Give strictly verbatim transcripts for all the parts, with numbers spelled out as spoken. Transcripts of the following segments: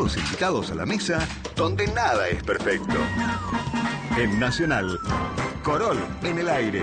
todos invitados a la mesa donde nada es perfecto. En Nacional, Corol en el aire.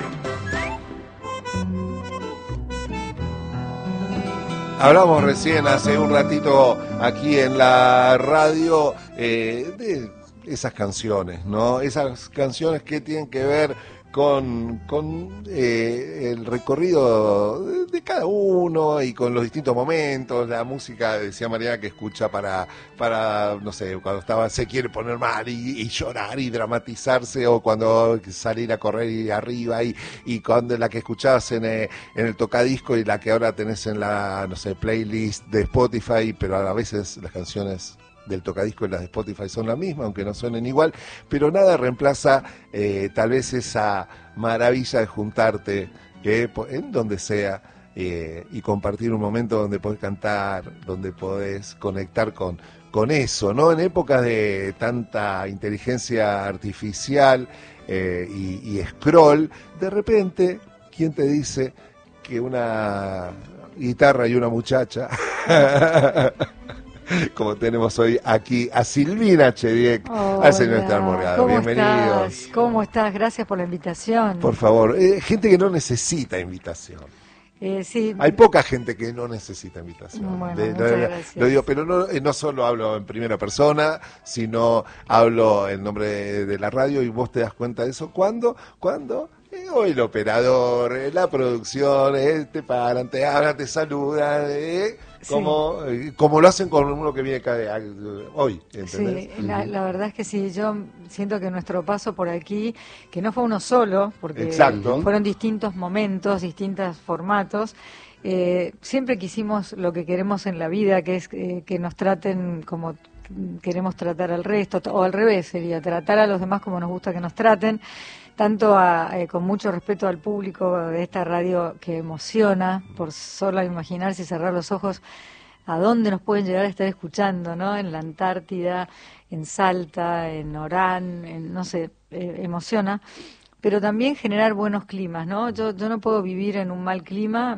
Hablamos recién, hace un ratito, aquí en la radio, eh, de esas canciones, ¿no? Esas canciones que tienen que ver con, con eh, el recorrido de, de cada uno y con los distintos momentos, la música, decía Mariana, que escucha para, para no sé, cuando estaba se quiere poner mal y, y llorar y dramatizarse, o cuando salir a correr y arriba, y, y cuando la que escuchabas en, eh, en el tocadisco y la que ahora tenés en la, no sé, playlist de Spotify, pero a veces las canciones del tocadisco y las de Spotify son la misma, aunque no suenen igual, pero nada reemplaza eh, tal vez esa maravilla de juntarte que en donde sea eh, y compartir un momento donde podés cantar, donde podés conectar con, con eso, ¿no? En épocas de tanta inteligencia artificial eh, y, y scroll, de repente, ¿quién te dice que una guitarra y una muchacha como tenemos hoy aquí a Silvina Chediek, al señor Esteban Morgado? Bienvenidos. Estás? ¿Cómo estás? Gracias por la invitación. Por favor, eh, gente que no necesita invitación. Eh, sí. Hay poca gente que no necesita invitación. Bueno, de, muchas lo, gracias. Lo digo, pero no, no solo hablo en primera persona, sino hablo en nombre de, de la radio, y vos te das cuenta de eso. ¿Cuándo? ¿Cuándo? Eh, hoy el operador, eh, la producción, eh, te paran, te hablan, te saludan, eh, como, sí. eh, como lo hacen con uno que viene acá de, de, hoy, ¿entendés? Sí, la, la verdad es que sí, yo siento que nuestro paso por aquí, que no fue uno solo, porque Exacto. fueron distintos momentos, distintos formatos, eh, siempre quisimos lo que queremos en la vida, que es eh, que nos traten como queremos tratar al resto, o al revés sería, tratar a los demás como nos gusta que nos traten, tanto a, eh, con mucho respeto al público de esta radio que emociona, por solo imaginarse y cerrar los ojos a dónde nos pueden llegar a estar escuchando, ¿no? En la Antártida, en Salta, en Orán, en, no sé, eh, emociona. Pero también generar buenos climas, ¿no? Yo, yo no puedo vivir en un mal clima,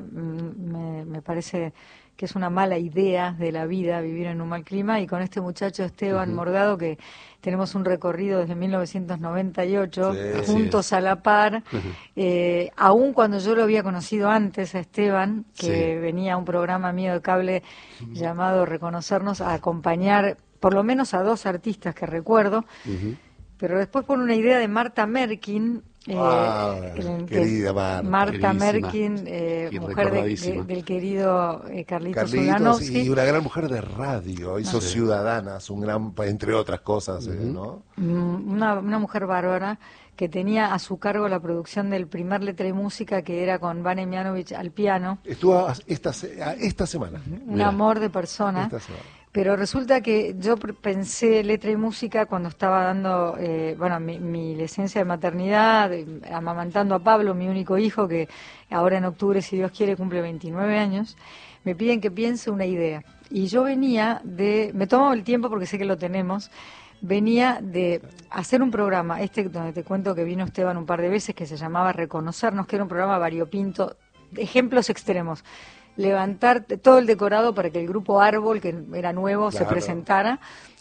me, me parece que es una mala idea de la vida vivir en un mal clima, y con este muchacho Esteban uh-huh. Morgado, que tenemos un recorrido desde mil novecientos noventa y ocho, sí, juntos a la par, uh-huh. eh, aun cuando yo lo había conocido antes a Esteban, que sí. venía a un programa mío de cable uh-huh. llamado Reconocernos, a acompañar por lo menos a dos artistas que recuerdo, uh-huh. pero después por una idea de Marta Merkin, Eh, ah, el, querida Marta, Marta Merkin, eh, mujer de, de, del querido eh, Carlitos, Carlitos Ulanovsky. Y una gran mujer de radio, hizo ah, sí. Ciudadanas, un gran, entre otras cosas, uh-huh. eh, ¿no? Una, una mujer bárbara que tenía a su cargo la producción del primer Letra y Música, que era con Vane Mianovich al piano. Estuvo esta, esta semana. Un Mira. amor de persona. Esta semana. Pero resulta que yo pensé Letra y Música cuando estaba dando, eh, bueno, mi, mi licencia de maternidad, de, amamantando a Pablo, mi único hijo, que ahora en octubre, si Dios quiere, cumple veintinueve años. Me piden que piense una idea. Y yo venía de, me tomo el tiempo porque sé que lo tenemos, venía de hacer un programa, este donde te cuento que vino Esteban un par de veces, que se llamaba Reconocernos, que era un programa variopinto, ejemplos extremos. Levantar todo el decorado para que el grupo Árbol, que era nuevo, claro. se presentara,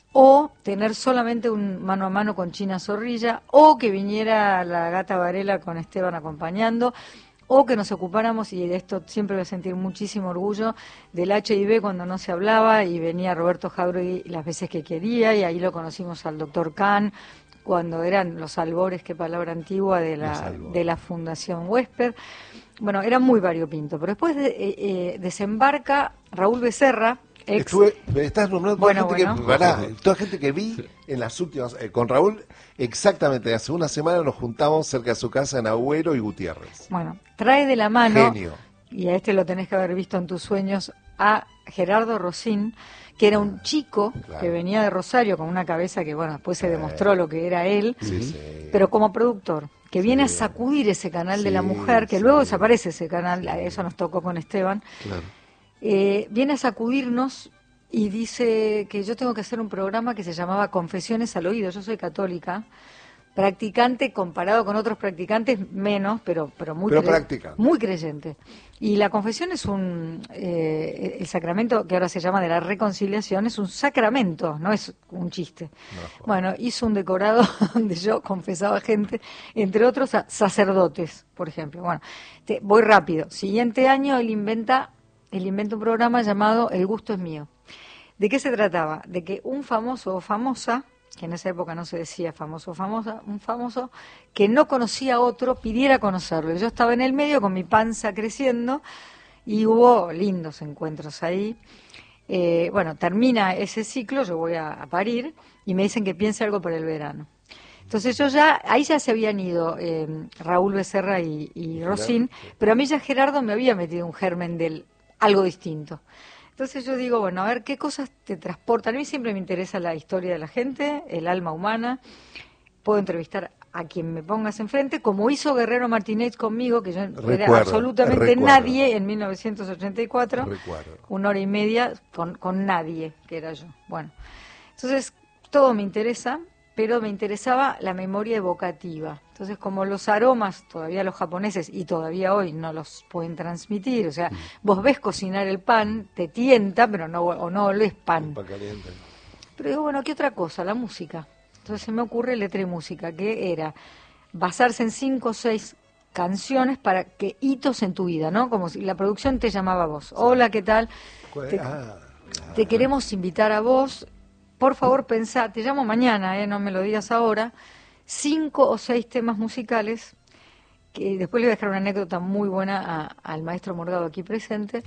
o tener solamente un mano a mano con China Zorrilla, o que viniera la Gata Varela con Esteban acompañando, o que nos ocupáramos, y de esto siempre voy a sentir muchísimo orgullo, del H I V cuando no se hablaba, y venía Roberto Jauregui las veces que quería, y ahí lo conocimos al doctor Kahn, cuando eran los albores, qué palabra antigua, de la, de la Fundación Huésped. Bueno, era muy variopinto, pero después de, eh, eh, desembarca Raúl Becerra. Ex... Estuve, me estás nombrando toda, bueno, gente bueno. Que, pará, toda gente que vi en las últimas, eh, con Raúl, exactamente, hace una semana nos juntamos cerca de su casa en Agüero y Gutiérrez. Bueno, trae de la mano, genio. Y a este lo tenés que haber visto en tus sueños, a Gerardo Rosín, que era un chico claro. que venía de Rosario con una cabeza que, bueno, después se demostró lo que era él, sí, sí. pero como productor, que viene sí. a sacudir ese canal sí, de la mujer, que sí. luego desaparece ese canal, sí. eso nos tocó con Esteban, claro. eh, viene a sacudirnos y dice que yo tengo que hacer un programa que se llamaba Confesiones al Oído. Yo soy católica, practicante comparado con otros practicantes menos, pero pero muy Pero cre- practicante. muy creyente. Y la confesión es un eh, el sacramento que ahora se llama de la reconciliación, es un sacramento, no es un chiste. No, Bueno, hizo un decorado donde yo confesaba gente, entre otros a sacerdotes, por ejemplo. Bueno, te, voy rápido. Siguiente año él inventa él inventa un programa llamado El gusto es mío. ¿De qué se trataba? De que un famoso o famosa, que en esa época no se decía famoso o famosa, un famoso que no conocía a otro pidiera conocerlo. Yo estaba en el medio con mi panza creciendo y hubo lindos encuentros ahí. Eh, bueno, termina ese ciclo, yo voy a, a parir y me dicen que piense algo para el verano. Entonces yo ya, ahí ya se habían ido eh, Raúl Becerra y, y Rosín, pero a mí ya Gerardo me había metido un germen del algo distinto. Entonces yo digo, bueno, a ver, ¿qué cosas te transportan? A mí siempre me interesa la historia de la gente, el alma humana. Puedo entrevistar a quien me pongas enfrente, como hizo Guerrero Martínez conmigo, que yo Recuerdo, era absolutamente recuerdo. nadie en mil novecientos ochenta y cuatro, Recuerdo. una hora y media con, con nadie, que era yo. Bueno, entonces todo me interesa, pero me interesaba la memoria evocativa. Entonces, como los aromas, todavía los japoneses, y todavía hoy no los pueden transmitir, o sea, vos ves cocinar el pan, te tienta, pero no, o no olés pan. Pan caliente. Pero digo, bueno, ¿qué otra cosa? La música. Entonces se me ocurre letra y música, que era basarse en cinco o seis canciones para que hitos en tu vida, ¿no? Como si la producción te llamaba a vos. Hola, ¿qué tal? Te, Ah, te queremos invitar a vos. Por favor, pensá, te llamo mañana, ¿eh? No me lo digas ahora. Cinco o seis temas musicales, que después le voy a dejar una anécdota muy buena a- al maestro Morgado aquí presente,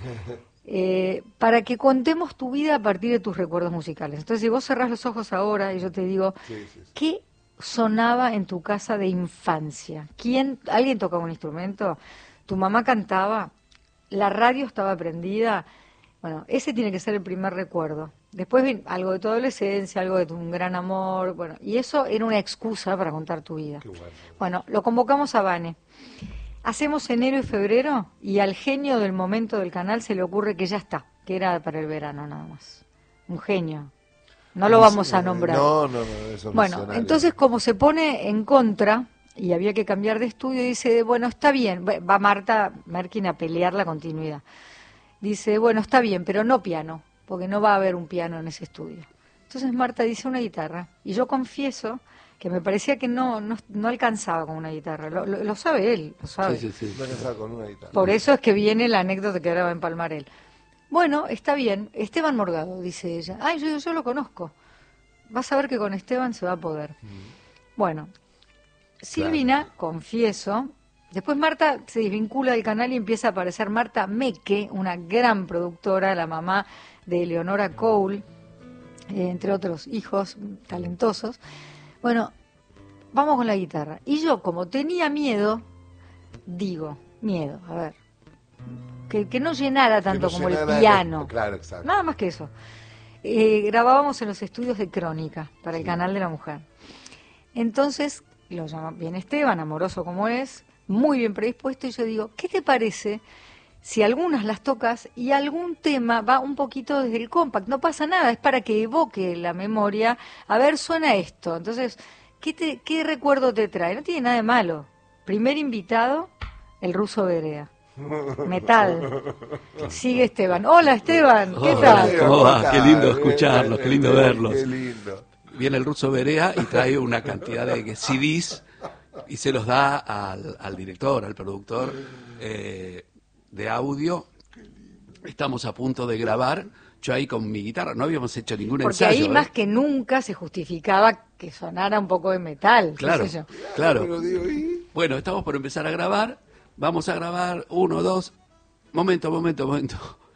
eh, para que contemos tu vida a partir de tus recuerdos musicales. Entonces, si vos cerrás los ojos ahora y yo te digo, sí, sí, sí. ¿qué sonaba en tu casa de infancia? ¿Quién, alguien tocaba un instrumento? ¿Tu mamá cantaba? ¿La radio estaba prendida? Bueno, ese tiene que ser el primer recuerdo. Después viene algo de tu adolescencia, algo de tu un gran amor, bueno, y eso era una excusa para contar tu vida. Qué bueno. Bueno, lo convocamos a Vane. Hacemos enero y febrero y al genio del momento del canal se le ocurre que ya está, que era para el verano nada más. Un genio. No lo vamos a nombrar. No, no, no, eso no Bueno, suena entonces bien. como se pone en contra y había que cambiar de estudio, dice, bueno, está bien, va Marta Merkin a pelear la continuidad. Dice, bueno, está bien, pero no piano, porque no va a haber un piano en ese estudio. Entonces Marta dice una guitarra, y yo confieso que me parecía que no no, no alcanzaba con una guitarra, lo, lo, lo sabe él, lo sabe. Sí, sí, sí. No empezaba con una guitarra. Por eso es que viene la anécdota que ahora va a empalmar él. Bueno, está bien, Esteban Morgado, dice ella. Ay, yo, yo lo conozco. Vas a ver que con Esteban se va a poder. Bueno, Silvina, confieso, después Marta se desvincula del canal y empieza a aparecer Marta Meque, una gran productora, la mamá de Eleonora Cole, eh, entre otros hijos talentosos. Bueno, vamos con la guitarra. Y yo, como tenía miedo, digo, miedo, a ver, que, que no llenara tanto Que no como llenara- el piano. Claro, exacto. Nada más que eso. Eh, grabábamos en los estudios de Crónica para el canal de la mujer. Entonces, lo llama bien Esteban, amoroso como es, muy bien predispuesto, y yo digo, ¿qué te parece si algunas las tocas y algún tema va un poquito desde el compact? No pasa nada, es para que evoque la memoria. A ver, suena esto. Entonces, ¿qué, te, qué recuerdo te trae? No tiene nada de malo. Primer invitado, el ruso Berea. Metal. Sigue Esteban. Hola Esteban, ¿qué Hola. tal? ¿Cómo va? tal? Qué lindo Bien, escucharlos, bien, qué lindo bien, verlos. Qué lindo. Viene el ruso Berea y trae una cantidad de C Ds y se los da al, al director, al productor eh, de audio. Estamos a punto de grabar. Yo ahí con mi guitarra, no habíamos hecho ningún Porque ensayo. ahí ¿eh? más que nunca se justificaba que sonara un poco de metal. qué Claro, sé yo. claro. Pero digo, ¿y? Bueno, estamos por empezar a grabar. Vamos a grabar uno, dos. Momento, momento, momento.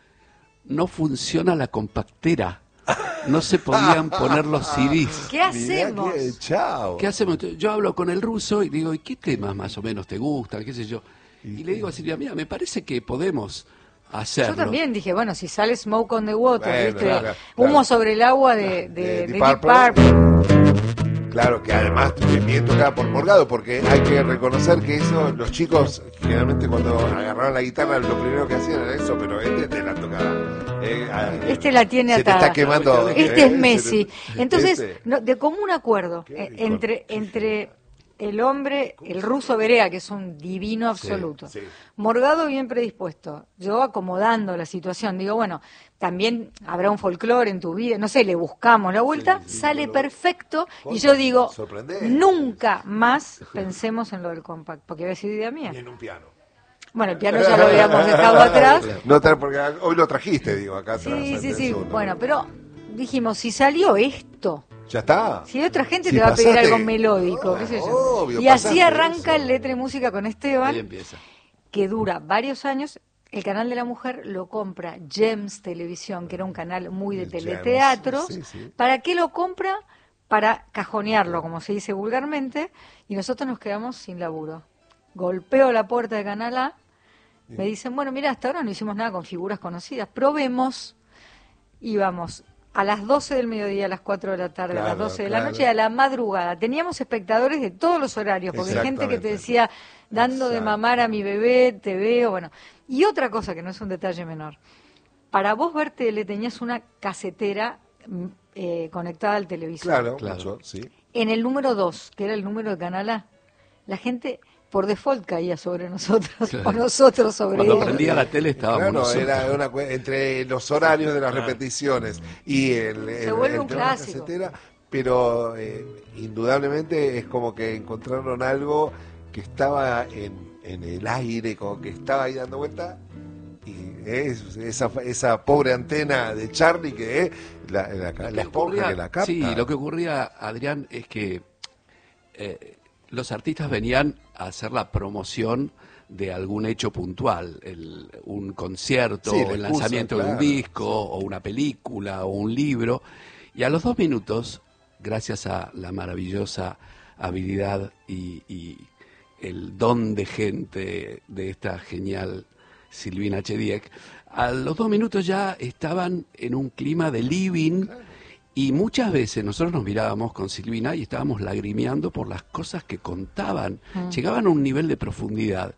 No funciona la compactera. No se podían poner los C Ds. ¿Qué Mirá hacemos? que- chao. ¿Qué hacemos? Yo hablo con el ruso y digo, ¿y qué temas más o menos te gustan? ¿Qué sé yo? Y le digo a Silvia, mira, me parece que podemos hacerlo. Yo también dije, bueno, si sale Smoke on the Water, Bueno, ¿viste? claro, claro. Humo sobre el agua de, de, De de Deep Deep Purple. Purple. Claro, que además bien tocada por Morgado, porque hay que reconocer que eso, los chicos, generalmente cuando agarraban la guitarra, lo primero que hacían era eso, pero este te la tocaba. eh, ah, Este la tiene se te atada. está quemando. Este eh, es Messi. se te- Entonces, este. no, de común acuerdo Qué eh, rico. entre entre el hombre, el ruso Berea, que es un divino absoluto. Sí, sí. Morgado bien predispuesto. Yo acomodando la situación. Digo, bueno, también habrá un folclore en tu vida. No sé, le buscamos la vuelta, Sí, sí, sale pero- perfecto. Y Cosa yo digo, sorprendente. nunca más pensemos en lo del compact, porque había sido idea mía. Y en un piano. Bueno, el piano ya lo habíamos dejado atrás. No tra- porque hoy lo trajiste, digo, acá atrás. Sí, sí, ante el sí. sur, ¿no? Bueno, pero dijimos, si salió esto, Ya está. si otra gente Si te va a pedir pasaste- algo melódico, Oh, qué sé yo. obvio, Y así pasaste arranca eso. el Letra y Música con Ahí Esteban, empieza. que dura varios años. El canal de la mujer lo compra Gems Televisión, que era un canal muy de Gems, teleteatros. sí, sí. ¿Para qué lo compra? Para cajonearlo, como se dice vulgarmente, y nosotros nos quedamos sin laburo. Golpeo la puerta de Canal A, me dicen, bueno, mira, hasta ahora no hicimos nada con figuras conocidas, probemos. Íbamos a las doce del mediodía, a las cuatro de la tarde, a las Claro, doce de la claro. noche, a la madrugada. Teníamos espectadores de todos los horarios, porque hay gente que te Exactamente. decía, dando de Exacto. mamar a mi bebé, te veo, bueno. Y otra cosa que no es un detalle menor, para vos ver tele tenías una casetera mm, eh, conectada al televisor. Claro, Claro. mucho, sí. En el número dos, que era el número de Canal A, la gente por default caía sobre nosotros, Claro. o nosotros sobre Cuando ellos. prendía la tele estábamos Claro, nosotros. era una cue- entre los horarios de las repeticiones y el, Se el- vuelve el un tema de la clásico. casetera, pero eh, indudablemente es como que encontraron algo que estaba en, en el aire, como que estaba ahí dando vuelta, y es esa, esa pobre antena de Charlie que es la, la, Lo la que esponja ocurría- que la capta. Sí, lo que ocurría, Adrián, es que eh, los artistas venían a hacer la promoción de algún hecho puntual, el- un concierto, Sí, la el excusa, lanzamiento de un claro, disco, o una película, o un libro, y a los dos minutos, gracias a la maravillosa habilidad y, y el don de gente de esta genial Silvina Chediek, a los dos minutos ya estaban en un clima de living. Y muchas veces nosotros nos mirábamos con Silvina y estábamos lagrimeando por las cosas que contaban. Mm. Llegaban a un nivel de profundidad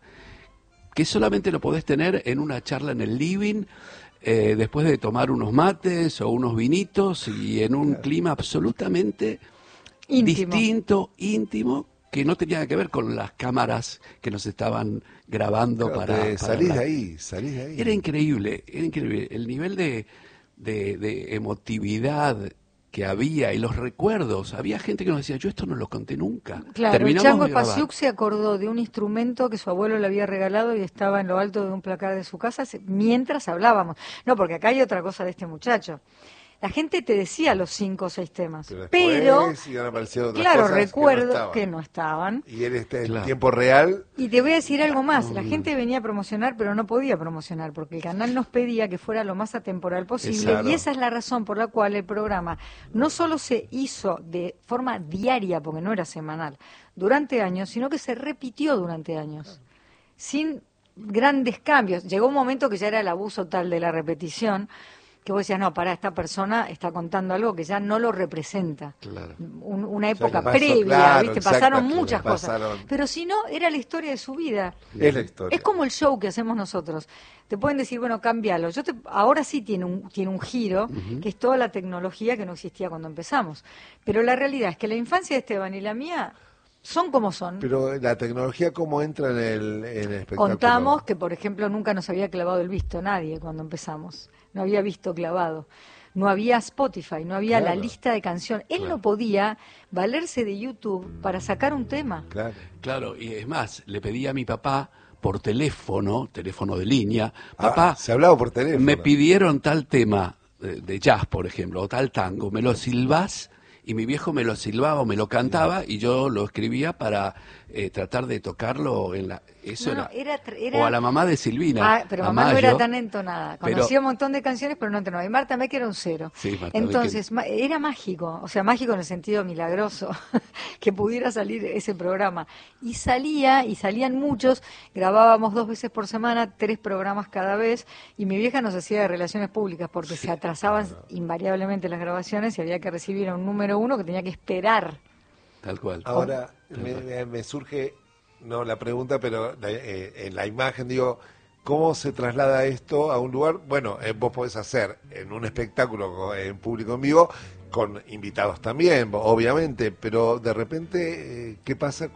que solamente lo podés tener en una charla en el living, eh, después de tomar unos mates o unos vinitos y en un clima absolutamente Íntimo. distinto, íntimo, que no tenía que ver con las cámaras que nos estaban grabando Claro, para, te para salís la- de ahí, salís de ahí. Era increíble, era increíble. El nivel de, de, de emotividad que había y los recuerdos. Había gente que nos decía, yo esto no lo conté nunca. Claro, el Terminamos Chango de grabar. Spasiuk se acordó de un instrumento que su abuelo le había regalado y estaba en lo alto de un placar de su casa se- mientras hablábamos. No, porque acá hay otra cosa de este muchacho. La gente te decía los cinco o seis temas, Pero pero, después iban apareciendo otras claro, cosas que no recuerdo estaban. que no estaban. Y él está en Claro. tiempo real. Y te voy a decir algo más, la gente venía a promocionar, pero no podía promocionar, porque el canal nos pedía que fuera lo más atemporal posible, Exacto. y esa es la razón por la cual el programa no solo se hizo de forma diaria, porque no era semanal, durante años, sino que se repitió durante años, sin grandes cambios. Llegó un momento que ya era el abuso tal de la repetición, que vos decías, no, pará, esta persona está contando algo que ya no lo representa. Claro. Un- una Ya época que pasó, previa, claro, ¿viste? exacto, Pasaron que muchas pasaron. cosas. Pero si no, era la historia de su vida. Es la historia. Es como el show que hacemos nosotros. Te pueden decir, bueno, cámbialo. Yo te, ahora sí tiene un, tiene un giro, que es toda la tecnología que no existía cuando empezamos. Pero la realidad es que la infancia de Esteban y la mía son como son. Pero la tecnología, ¿cómo entra en el, en el espectáculo? Contamos que, por ejemplo, nunca nos había clavado el visto nadie cuando empezamos. No había visto clavado. No había Spotify, no había Claro. la lista de canciones. Él Claro. no podía valerse de YouTube para sacar un tema. Claro. Claro, y es más, le pedí a mi papá por teléfono, teléfono de línea, Ah, papá, se hablaba por teléfono. me pidieron tal tema de, de jazz, por ejemplo, o tal tango, me lo silbás, y mi viejo me lo silbaba o me lo cantaba, y yo lo escribía para eh, tratar de tocarlo en la... Eso No, no, era... era tr- era- O a la mamá de Silvina. Ah, pero a mamá no era Mayo. tan entonada. Pero- Conocía un montón de canciones, pero no entonaba. Y Marta Meck era un cero. Sí, Marta Entonces, ma- era mágico. O sea, mágico en el sentido milagroso, que pudiera salir ese programa. Y salía, y salían muchos. Grabábamos dos veces por semana, tres programas cada vez. Y mi vieja nos hacía de relaciones públicas, porque se atrasaban invariablemente las grabaciones y había que recibir a un número uno que tenía que esperar. Tal cual. Ahora me, me- me surge, no la pregunta, pero la, eh, en la imagen, digo, ¿cómo se traslada esto a un lugar? Bueno, eh, vos podés hacer en un espectáculo co- en público en vivo, con invitados también, obviamente, pero de repente, eh, ¿qué pasa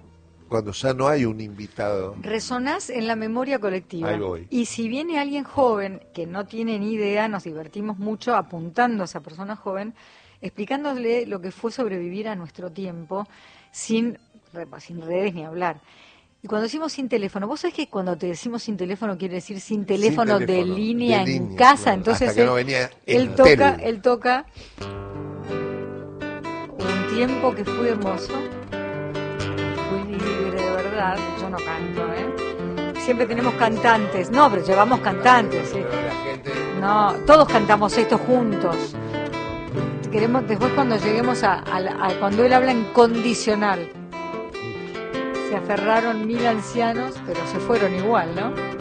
cuando ya no hay un invitado. Resonás en la memoria colectiva. Ahí voy. Y si viene alguien joven que no tiene ni idea, nos divertimos mucho apuntando a esa persona joven, explicándole lo que fue sobrevivir a nuestro tiempo sin, sin redes ni hablar. Y cuando decimos sin teléfono, vos sabés que cuando te decimos sin teléfono quiere decir sin teléfono, Sin teléfono, de línea de en línea, casa. claro. Entonces Hasta que él, no venía él el toca, tel. él toca un tiempo que fue hermoso. Fui libre de verdad. Yo no canto, ¿eh? Siempre tenemos cantantes. No, pero llevamos cantantes, ¿sí? Pero la gente... No, todos cantamos esto juntos. Queremos después cuando lleguemos a, a, a cuando él habla en condicional. Se aferraron mil ancianos, pero se fueron igual, ¿no?